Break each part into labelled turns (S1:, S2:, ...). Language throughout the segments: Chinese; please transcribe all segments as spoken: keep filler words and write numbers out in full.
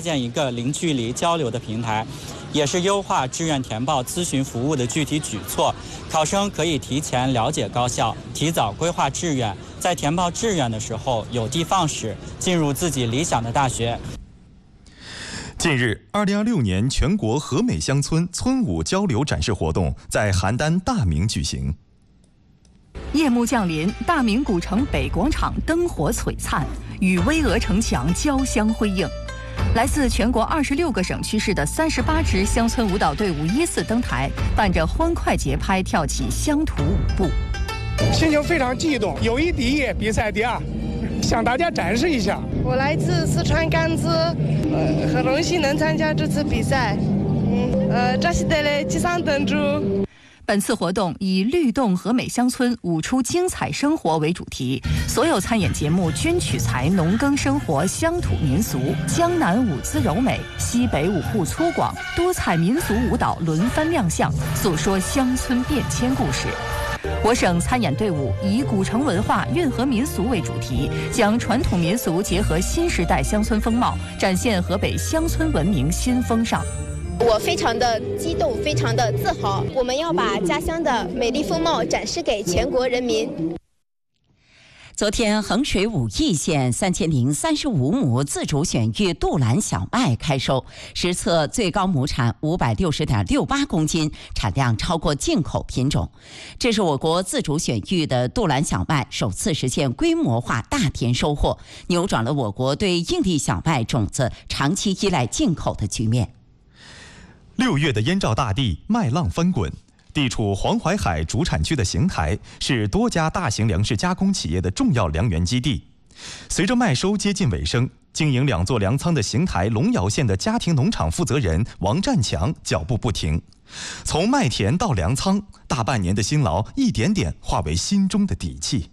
S1: 建一个零距离交流的平台，也是优化志愿填报咨询服务的具体举措。考生可以提前了解高校，提早规划志愿，在填报志愿的时候有的放矢，进入自己理想的大学。
S2: 近日，二零二六年全国和美乡村村舞交流展示活动在邯郸大明举行。
S3: 夜幕降临，大明古城北广场灯火璀璨，与巍峨城墙交相辉映。来自全国二十六个省区市的三十八支乡村舞蹈队伍依次登台，伴着欢快节拍跳起乡土舞步。
S4: 心情非常激动，友谊第一，比赛第二，向大家展示一下。
S5: 我来自四川甘孜，呃，很荣幸能参加这次比赛。嗯，呃，这是得了几场灯珠。
S3: 本次活动以“律动和美乡村，舞出精彩生活”为主题，所有参演节目均取材农耕生活、乡土民俗，江南舞姿柔美，西北舞步粗犷，多彩民俗舞蹈轮番亮相，诉说乡村变迁故事。我省参演队伍以古城文化、运河民俗为主题，将传统民俗结合新时代乡村风貌，展现河北乡村文明新风尚。
S6: 我非常的激动，非常的自豪，我们要把家乡的美丽风貌展示给全国人民。
S7: 昨天，衡水武义县三千零三十五亩自主选育杜兰小麦开收，实测最高亩产五百六十点六八公斤，产量超过进口品种。这是我国自主选育的杜兰小麦首次实现规模化大田收获，扭转了我国对硬粒小麦种子长期依赖进口的局面。
S2: 六月的燕赵大地，麦浪翻滚。地处黄淮海主产区的邢台是多家大型粮食加工企业的重要粮源基地。随着麦收接近尾声，经营两座粮仓的邢台龙窑县的家庭农场负责人王占强脚步不停。从麦田到粮仓，大半年的辛劳一点点化为心中的底气。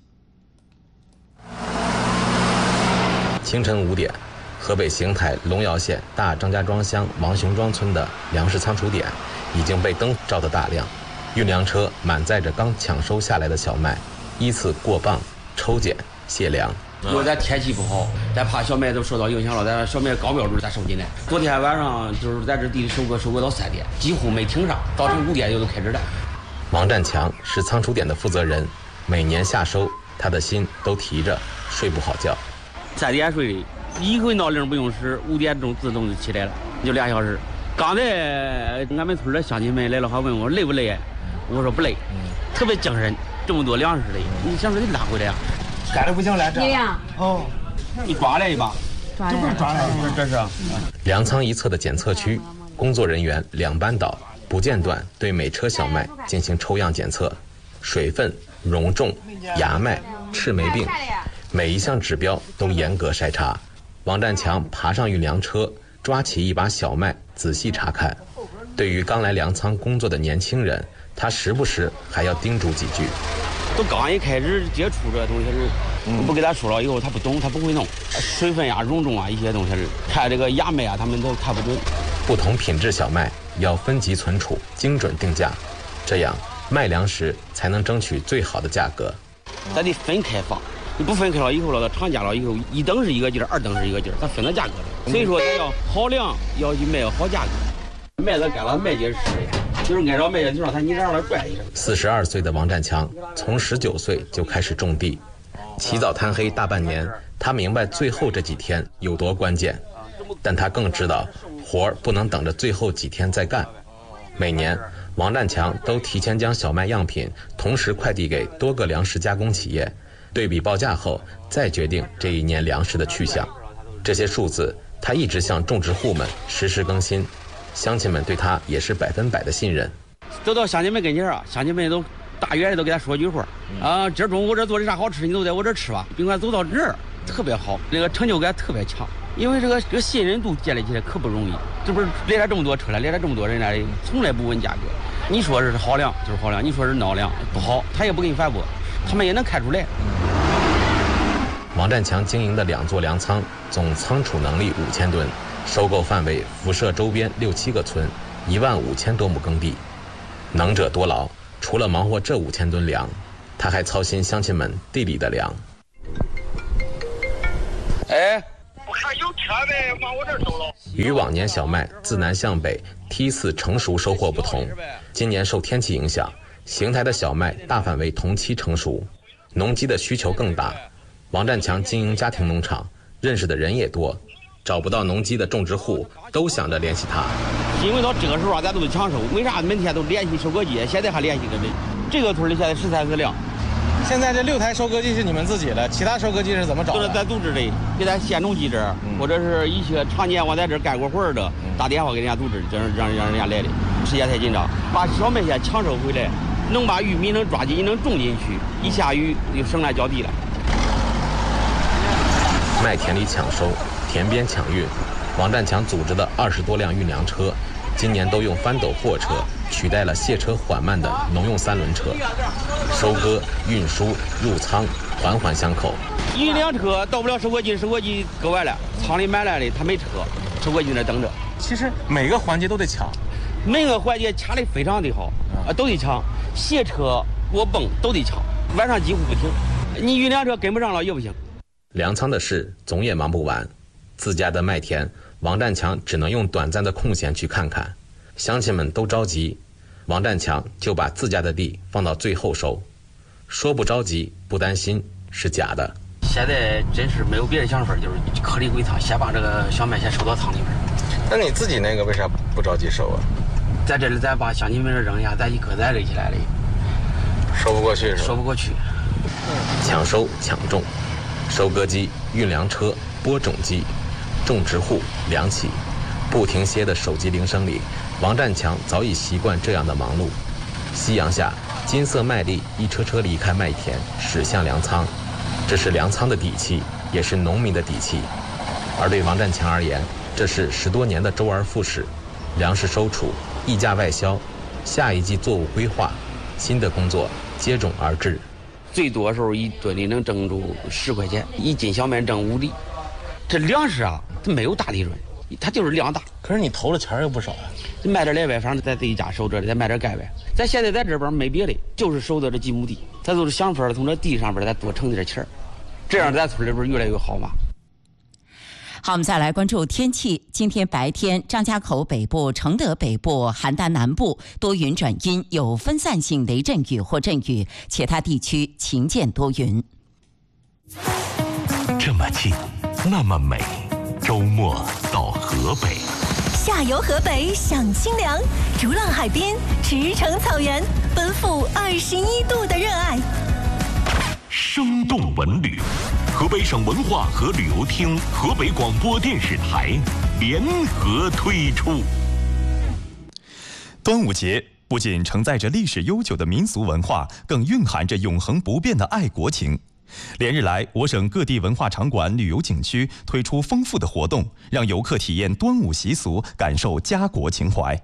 S8: 清晨五点，河北邢台龙窑县大张家庄乡王雄庄村的粮食仓储点已经被灯照得大亮，运粮车满载着刚抢收下来的小麦，依次过磅、抽检、卸粮。
S9: 因为咱天气不好，咱怕小麦都受到影响了，咱小麦高标准咱收进来。昨天晚上就是在这地里收割，收割到三点，几乎没停上，早晨五点就都开始了。
S8: 王占强是仓储点的负责人，每年夏收，他的心都提着，睡不好觉。
S9: 三点睡，一回闹铃不用使，五点钟自动就起来了，就俩小时。刚才俺们村的乡亲们来了，还问我累不累，我说不累，特别精神。这么多粮食的，你想说你拉回来呀？
S4: 干的不行了，这
S9: 样哦，你抓来一把，
S4: 抓来，抓来，
S9: 这是。
S8: 粮仓一侧的检测区，工作人员两班倒，不间断对每车小麦进行抽样检测，水分、容重、芽麦、赤霉病，每一项指标都严格筛查。王占强爬上运粮车，抓起一把小麦仔细查看。对于刚来粮仓工作的年轻人，他时不时还要叮嘱几句。
S9: 都刚一开始接触这东西是，不给他说了以后他不懂，他不会弄。水分呀、容重啊一些东西是，看这个芽麦啊，他们都看不准。
S8: 不同品质小麦要分级存储，精准定价，这样卖粮食才能争取最好的价格。
S9: 咱得分开放，你不分开了以后了，到厂家了以后，一等是一个劲儿，二等是一个劲儿，它分了价格了。所以说，咱要好粮，要去卖好价格。麦子干了，麦秸吃的，就是按照麦秸就让它你让它拽一声。
S8: 四十二岁的王占强从十九岁就开始种地，起早贪黑大半年，他明白最后这几天有多关键，但他更知道活儿不能等着最后几天再干。每年，王占强都提前将小麦样品同时快递给多个粮食加工企业，对比报价后再决定这一年粮食的去向。这些数字他一直向种植户们实时更新，乡亲们对他也是百分百的信任。
S9: 走到乡亲们跟前啊，乡亲们都大远的都给他说句话啊，今儿中午我这做的啥好吃，你都在我这吃吧。宾馆走到这儿特别好，这个成就感特别强，因为这个这个信任度建立起来可不容易。这不是来了这么多车了，来了这么多人来，从来不问价格。你说是好粮就是好粮，你说是孬粮不好，他也不给你反驳，他们也能看出来。
S8: 王占强经营的两座粮仓总仓储能力五千吨，收购范围辐射周边六七个村，一万五千多亩耕地。能者多劳，除了忙活这五千吨粮，他还操心乡亲们地里的粮。
S9: 哎，
S10: 还有车的往我这儿走了。
S8: 与往年小麦自南向北梯次成熟收获不同，今年受天气影响，邢台的小麦大范围同期成熟，农机的需求更大。王占强经营家庭农场，认识的人也多，找不到农机的种植户都想着联系他。
S9: 因为到这个时候啊，咱都是抢收，为啥每天都联系收割机？现在还联系着呢。这个村里现在十三四辆。
S11: 现在这六台收割机是你们自己的，其他收割机是怎么找的？
S9: 都是咱组织的，给咱县农机这儿，
S11: 嗯、
S9: 或者是一些常年我在这儿干过活的，打电话给人家组织，让让让人家来的。时间太紧张，把小麦先抢收回来，能把玉米能抓紧，能种进去，一下雨就省来浇地了。
S8: 麦田里抢收，田边抢运，王占强组织的二十多辆运粮车，今年都用翻斗货车取代了卸车缓慢的农用三轮车，收割、运输、入仓环环相扣。
S9: 一辆车到不了收割机，收割机搁外了，仓里买来的他没车，收割机在那等着。
S11: 其实每个环节都得抢，
S9: 每个环节掐得非常的好，啊，都得抢。卸车、我泵都得抢，晚上几乎不停。你运粮车跟不上了也不行。
S8: 粮仓的事总也忙不完，自家的麦田，王占强只能用短暂的空闲去看看。乡亲们都着急，王占强就把自家的地放到最后收。说不着急不担心是假的。
S9: 现在真是没有别的想法，就是颗粒归仓，先把这个小麦先收到仓里边。
S11: 那你自己那个为啥不着急收啊？
S9: 在这里咱把乡亲们扔下，咱一颗再垒起来了，
S11: 说不过去是吧？
S9: 说不过去。
S8: 抢收抢种，收割机、运粮车、播种机，种植户、粮企，不停歇的手机铃声里，王占强早已习惯这样的忙碌。夕阳下，金色麦粒一车车离开麦田，驶向粮仓，这是粮仓的底气，也是农民的底气。而对王占强而言，这是十多年的周而复始，粮食收储、溢价外销，下一季作物规划，新的工作接踵而至。
S9: 最多时候一吨里能挣出十块钱，一斤小麦挣五厘。这粮食啊，它没有大利润，它就是量大。
S11: 可是你投的钱又不少呀、啊。
S9: 卖点来外，反正在自己家收着的，再卖点盖外。咱现在在这边没别的，就是收的这几亩地，咱都是想法从这地上边再多挣点钱，这样咱村里边越来越好嘛。
S7: 好，我们再来关注天气。今天白天，张家口北部、承德北部、邯郸南部多云转阴，有分散性雷阵雨或阵雨，其他地区晴见多云。
S12: 这么近，那么美，周末到河北。
S13: 下游河北享清凉，逐浪海边，驰骋草原，奔赴二十一度的热爱。
S12: 生动文旅，河北省文化和旅游厅、河北广播电视台联合推出。
S2: 端午节不仅承载着历史悠久的民俗文化，更蕴含着永恒不变的爱国情。连日来，我省各地文化场馆、旅游景区推出丰富的活动，让游客体验端午习俗，感受家国情怀。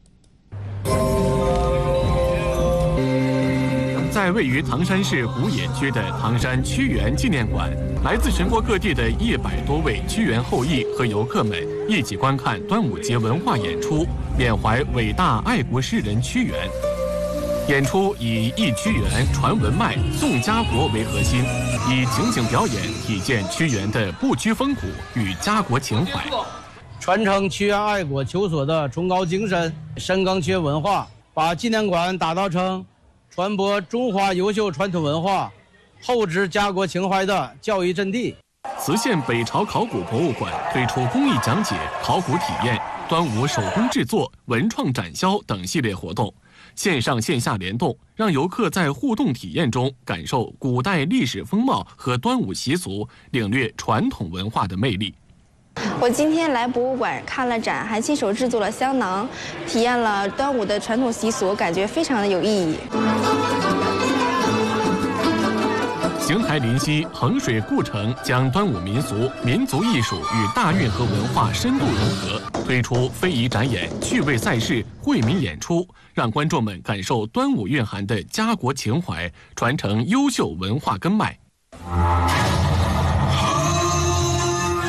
S14: 在位于唐山市古冶区的唐山屈原纪念馆，来自全国各地的一百多位屈原后裔和游客们一起观看端午节文化演出，缅怀伟大爱国诗人屈原。演出以忆屈原、传文脉、颂家国为核心，以情景表演体现屈原的不屈风骨与家国情怀，
S15: 传承屈原爱国求索的崇高精神，深耕屈原文化，把纪念馆打造成传播中华优秀传统文化、厚植家国情怀的教育阵地。
S14: 磁县北朝考古博物馆推出公益讲解、考古体验、端午手工制作、文创展销等系列活动，线上线下联动，让游客在互动体验中感受古代历史风貌和端午习俗，领略传统文化的魅力。
S16: 我今天来博物馆看了展，还亲手制作了香囊，体验了端午的传统习俗，感觉非常的有意义。
S14: 邢台临溪衡水故城将端午民俗、民族艺术与大运河文化深度融合，推出非遗展演、趣味赛事、惠民演出，让观众们感受端午蕴含的家国情怀，传承优秀文化根脉。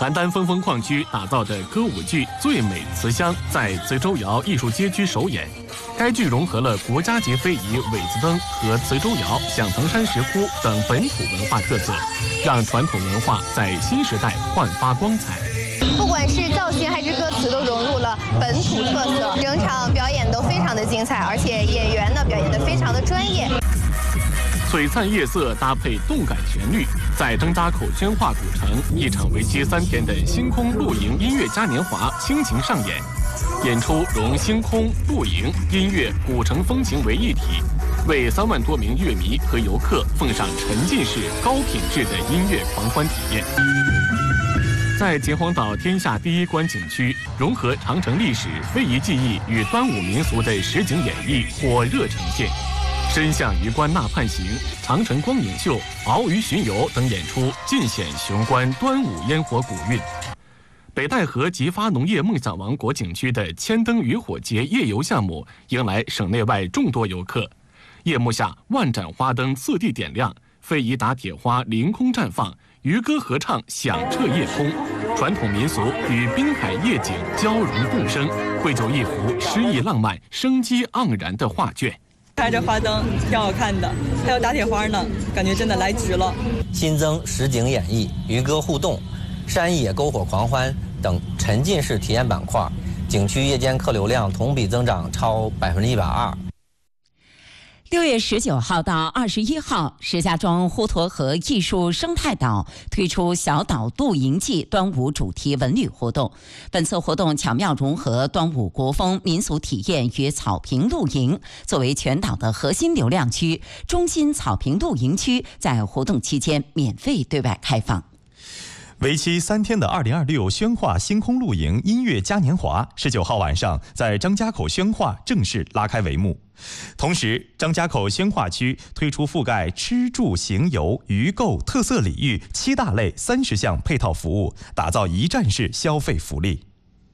S14: 邯郸峰峰矿区打造的歌舞剧《最美慈香》在磁州窑艺术街区首演。该剧融合了国家级非遗苇子灯和磁州窑、响堂山石窟等本土文化特色，让传统文化在新时代焕发光彩。
S6: 不管是造型还是歌词，都融入了本土特色，整场表演都非常的精彩，而且演员呢表演得非常的专业。
S14: 璀璨夜色搭配动感旋律，在张家口宣化古城，一场为期三天的星空露营音乐嘉年华倾情上演。演出融星空、露营、音乐、古城风情为一体，为三万多名乐迷和游客奉上沉浸式、高品质的音乐狂欢体验。在秦皇岛天下第一观景区，融合长城历史、非遗技艺与端午民俗的实景演绎火热呈现。身向榆关纳盼行、长城光影秀、鳌鱼巡游等演出，尽显雄关端午烟火古韵。北戴河吉发农业梦想王国景区的千灯渔火节夜游项目迎来省内外众多游客。夜幕下，万盏花灯四地点亮，非遗打铁花凌空绽放，渔歌合唱响彻夜空，传统民俗与滨海夜景交融共生，绘就一幅诗意浪漫、生机盎然的画卷。
S17: 开着花灯挺好看的，还有打铁花呢，感觉真的来值了。
S18: 新增实景演绎、渔歌互动、山野篝火狂欢等沉浸式体验板块，景区夜间客流量同比增长超百分之一百二。
S7: 六月十九号到二十一号，石家庄滹沱河艺术生态岛推出小岛露营季端午主题文旅活动。本次活动巧妙融合端午国风民俗体验与草坪露营，作为全岛的核心流量区，中心草坪露营区在活动期间免费对外开放。
S2: 为期三天的二零二六宣化星空露营音乐嘉年华，十九号晚上在张家口宣化正式拉开帷幕。同时，张家口宣化区推出覆盖吃住行游、渔购、特色礼遇七大类三十项配套服务，打造一站式消费福利。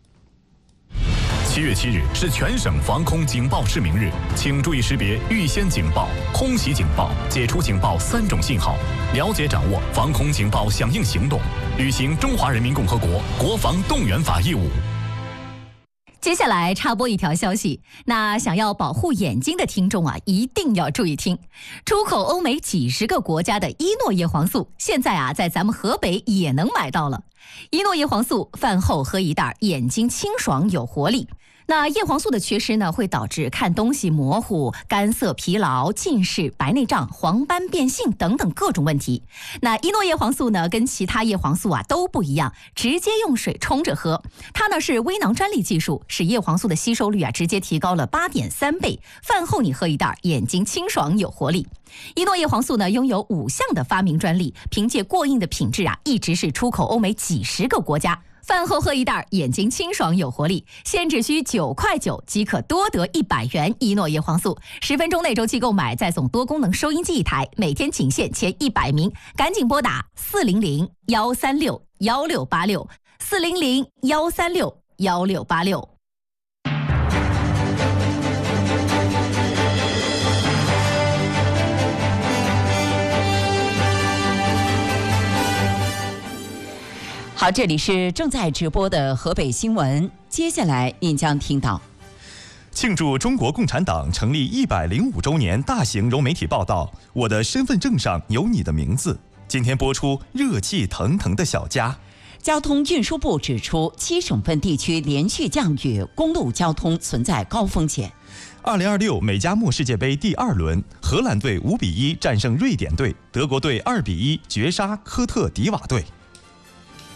S12: 七月七日是全省防空警报示明日，请注意识别预先警报、空袭警报、解除警报三种信号，了解掌握防空警报响应行动，履行中华人民共和国国防动员法义务。
S19: 接下来插播一条消息，那想要保护眼睛的听众啊，一定要注意听。出口欧美几十个国家的伊诺叶黄素，现在啊，在咱们河北也能买到了。伊诺叶黄素饭后喝一袋，眼睛清爽有活力。那叶黄素的缺失呢，会导致看东西模糊、干涩、疲劳、近视、白内障、黄斑变性等等各种问题。那伊诺叶黄素呢，跟其他叶黄素啊都不一样，直接用水冲着喝。它呢是微囊专利技术，使叶黄素的吸收率啊直接提高了八点三倍。饭后你喝一袋，眼睛清爽有活力。伊诺叶黄素呢拥有五项的发明专利，凭借过硬的品质啊，一直是出口欧美几十个国家。饭后喝一袋，眼睛清爽有活力，现只需九块九即可多得一百元伊诺叶黄素。十分钟内周期购买，再送多功能收音机一台，每天仅限前一百名，赶紧拨打四零零幺三六幺六八六四零零幺三六幺六八六。
S7: 好，这里是正在直播的河北新闻，接下来您将听到：
S2: 庆祝中国共产党成立一百零五周年大型融媒体报道《我的身份证上有你的名字》，今天播出热气腾腾的小家。
S7: 交通运输部指出，七省份地区连续降雨，公路交通存在高风险。
S2: 二零二六美加墨世界杯第二轮，荷兰队五比一战胜瑞典队，德国队二比一绝杀科特迪瓦队。